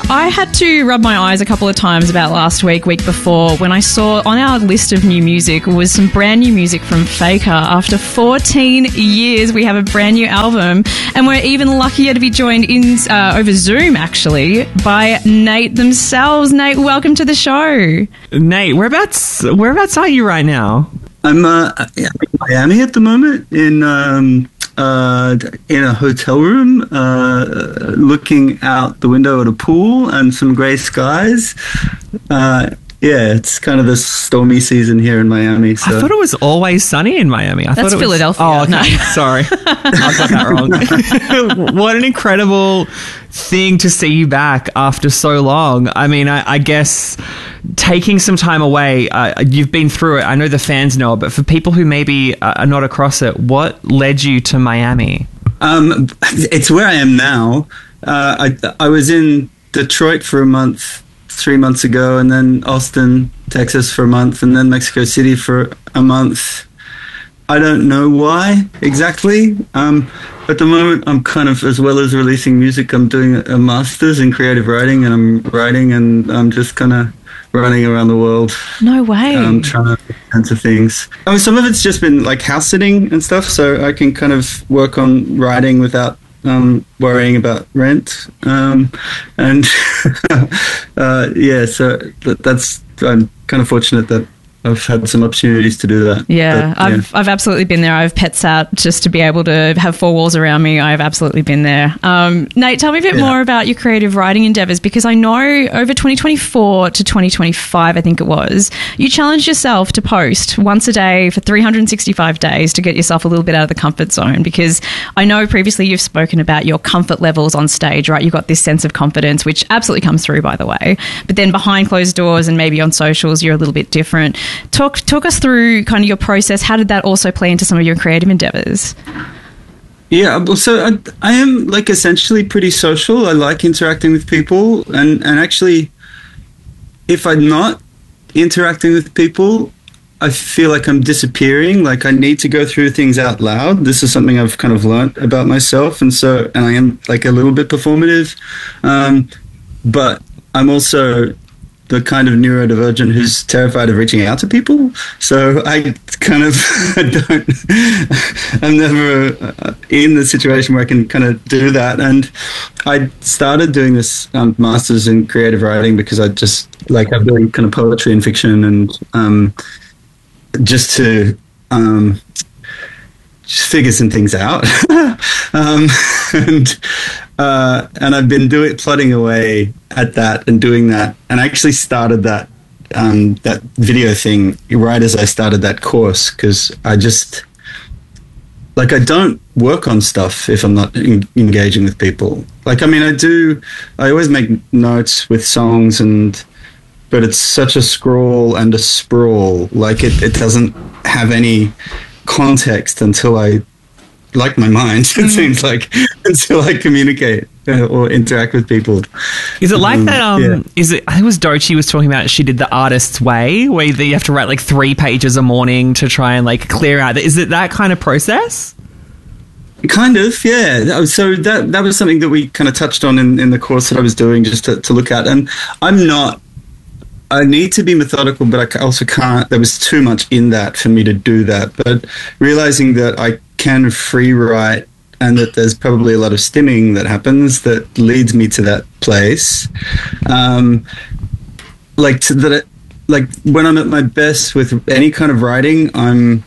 I had to rub my eyes a couple of times about last week before, when I saw on our list of new music was some brand new music from Faker. After 14 years, we have a brand new album, and we're even luckier to be joined in over Zoom, actually, by Nate themselves. Nate, welcome to the show. Nate, whereabouts are you right now? I'm in Miami at the moment, in a hotel room, looking out the window at a pool and some grey skies. It's kind of the stormy season here in Miami. So. I thought it was always sunny in Miami. That's Philadelphia. Oh, okay. No. Sorry. I got that wrong. What an incredible thing to see you back after so long. I mean, I guess taking some time away, you've been through it. I know the fans know it, but for people who maybe are not across it, what led you to Miami? It's where I am now. I was in Detroit for a month 3 months ago, and then Austin, Texas for a month, and then Mexico City for a month. I don't know why exactly. At the moment, I'm kind of, as well as releasing music, I'm doing a master's in creative writing, and I'm writing, and I'm just kind of running around the world. No way. Trying to answer things. I mean, some of it's just been like house sitting and stuff, so I can kind of work on writing without worrying about rent, so that's, I'm kind of fortunate that I've had some opportunities to do that. Yeah, I've absolutely been there. I've pet sat just to be able to have four walls around me. I've absolutely been there. Nate, tell me a bit more about your creative writing endeavours, because I know over 2024 to 2025, I think it was, you challenged yourself to post once a day for 365 days to get yourself a little bit out of the comfort zone, because I know previously you've spoken about your comfort levels on stage, right? You've got this sense of confidence, which absolutely comes through, by the way. But then behind closed doors and maybe on socials, you're a little bit different. Talk us through kind of your process. How did that also play into some of your creative endeavours? Yeah, so I am like essentially pretty social. I like interacting with people, and actually, if I'm not interacting with people, I feel like I'm disappearing. Like I need to go through things out loud. This is something I've kind of learnt about myself, and I am like a little bit performative, but I'm also the kind of neurodivergent who's terrified of reaching out to people. So I kind of I'm never in the situation where I can kind of do that. And I started doing this master's in creative writing because I just like, I'm doing kind of poetry and fiction, and just to just figure some things out. And I've been plodding away at that and doing that, and I actually started that video thing right as I started that course, because I just like, I don't work on stuff if I'm not engaging with people. Like, I mean, I always make notes with songs, but it's such a scroll and a sprawl. Like it doesn't have any context until I, like my mind, it seems like, until I communicate or interact with people. Is it like that? Is it? I think it was Doechii was talking about. She did the artist's way, where you have to write like 3 pages a morning to try and like clear out. Is it that kind of process? Kind of, yeah. So that was something that we kind of touched on in the course that I was doing, just to look at. And I need to be methodical, but I also can't. There was too much in that for me to do that. But realizing that I can free write, and that there's probably a lot of stimming that happens that leads me to that place. Like when I'm at my best with any kind of writing, I'm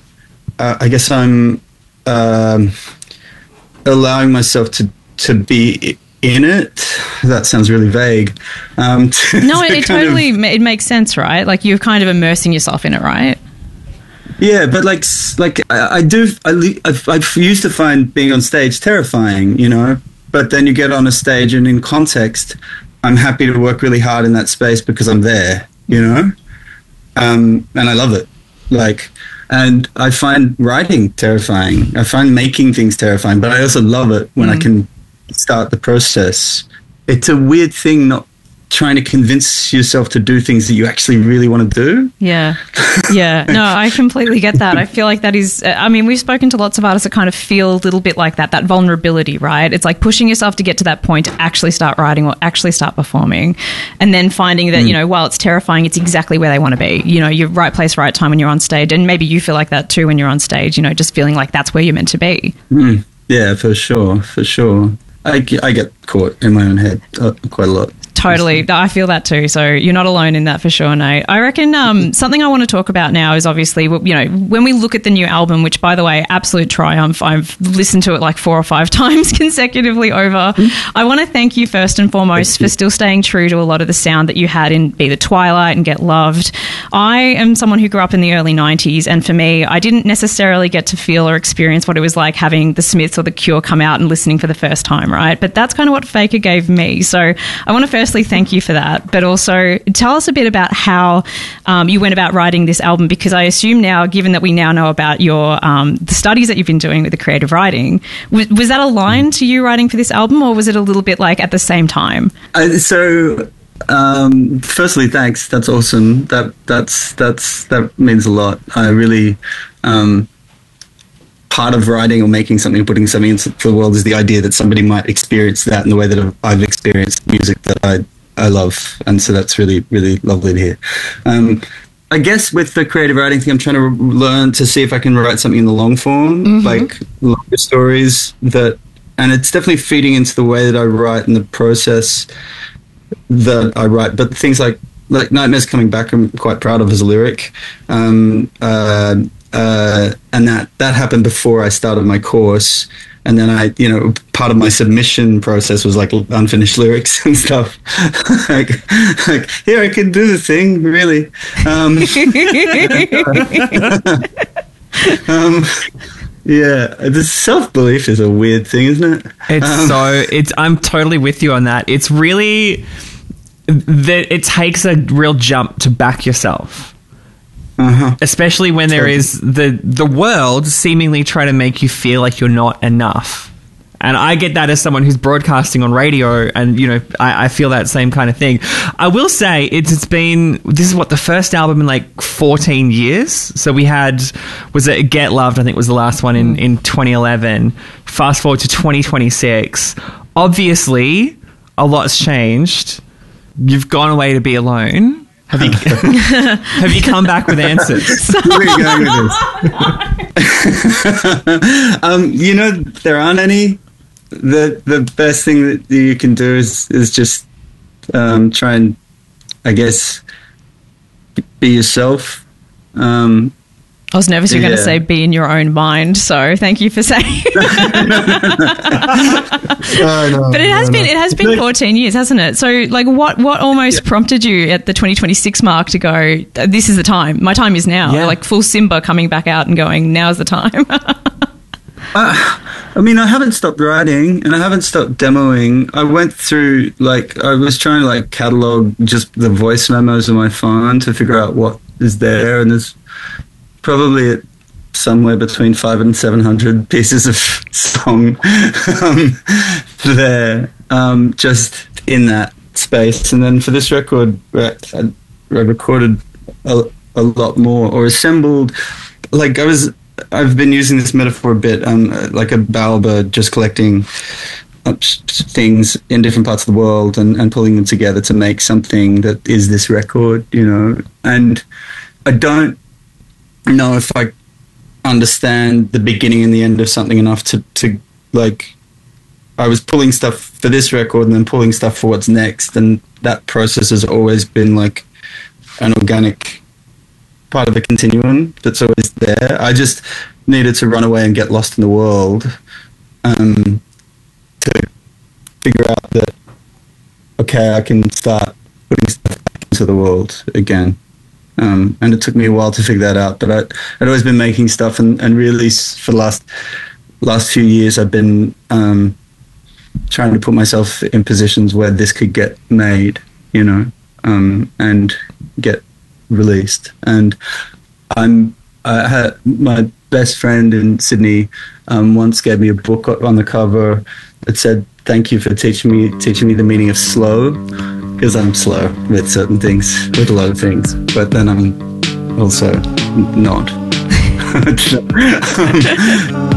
allowing myself to be in it. That sounds really vague. No, it totally it makes sense, right? Like you're kind of immersing yourself in it, right? Yeah, but like I used to find being on stage terrifying, you know. But then you get on a stage, and in context, I'm happy to work really hard in that space because I'm there, you know. And I love it. Like, and I find writing terrifying. I find making things terrifying, but I also love it when I can start the process. It's a weird thing not trying to convince yourself to do things that you actually really want to do. Yeah. Yeah. No, I completely get that. I feel like that is, I mean, we've spoken to lots of artists that kind of feel a little bit like that vulnerability, right? It's like pushing yourself to get to that point to actually start writing or actually start performing, and then finding that, you know, while it's terrifying, it's exactly where they want to be. You know, you're right place, right time when you're on stage. And maybe you feel like that too when you're on stage, you know, just feeling like that's where you're meant to be. Yeah, for sure. For sure. I get caught in my own head quite a lot. Totally. I feel that too. So you're not alone in that for sure, Nate. I reckon something I want to talk about now is obviously, you know, when we look at the new album, which, by the way, absolute triumph. I've listened to it like 4 or 5 times consecutively over. I want to thank you first and foremost for still staying true to a lot of the sound that you had in Be the Twilight and Get Loved. I am someone who grew up in the early 90s, and for me, I didn't necessarily get to feel or experience what it was like having the Smiths or the Cure come out and listening for the first time, right? But that's kind of what Faker gave me. So I want to firstly thank you for that, but also tell us a bit about how you went about writing this album, because I assume now, given that we now know about your the studies that you've been doing with the creative writing, was that aligned to you writing for this album, or was it a little bit like at the same time? Firstly, thanks. That's awesome. That means a lot. I really part of writing or making something, putting something into the world, is the idea that somebody might experience that in the way that I've experienced music that I love, and so that's really, really lovely to hear. I guess with the creative writing thing, I'm trying to learn to see if I can write something in the long form, like longer stories and it's definitely feeding into the way that I write and the process that I write. But things like Nightmares Coming Back, I'm quite proud of as a lyric. And that happened before I started my course, and then part of my submission process was like unfinished lyrics and stuff. like here, I can do the thing, really. Yeah, the self-belief is a weird thing, isn't it? I'm totally with you on that. It's really that it takes a real jump to back yourself. Especially when there is the world seemingly trying to make you feel like you're not enough. And I get that as someone who's broadcasting on radio, and, you know, I feel that same kind of thing. I will say this is the first album in like 14 years. So we had, was it Get Loved? I think was the last one in 2011. Fast forward to 2026. Obviously, a lot's changed. You've gone away to be alone. Have you come back with answers? Where are you going with this? You know, there aren't any. The best thing that you can do is just try and, I guess, be yourself. I was nervous you're going to say be in your own mind, so thank you for saying. But it has been 14 years, hasn't it? So, like, what almost prompted you at the 2026 mark to go, this is the time. My time is now. Yeah. Like full Simba coming back out and going, now's the time. I mean, I haven't stopped writing and I haven't stopped demoing. I went through, I was trying to catalog just the voice memos on my phone to figure out what is there, and there's probably somewhere between 500 and 700 pieces of song there, just in that space. And then for this record, I recorded a lot more, or assembled. I've been using this metaphor a bit, like a bowerbird, just collecting things in different parts of the world and pulling them together to make something that is this record, you know. And I don't know if I understand the beginning and the end of something enough to I was pulling stuff for this record and then pulling stuff for what's next, and that process has always been like an organic part of the continuum that's always there. I just needed to run away and get lost in the world to figure out that, okay, I can start putting stuff back into the world again. And it took me a while to figure that out, but I'd always been making stuff, and really for the last few years I've been trying to put myself in positions where this could get made, you know, and get released. And I had my best friend in Sydney once gave me a book on the cover that said, "Thank you for teaching me the meaning of slow." because I'm slow with certain things, with a lot of things. But then I'm also not.